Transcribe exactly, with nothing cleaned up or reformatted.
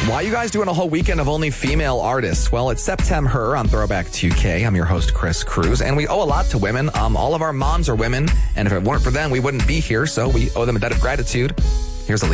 Why are you guys doing a whole weekend of only female artists? Well, it's September on Throwback two K. I'm your host, Chris Cruz, and we owe a lot to women. Um, all of our moms are women, and if it weren't for them, we wouldn't be here, so we owe them a debt of gratitude. Here's a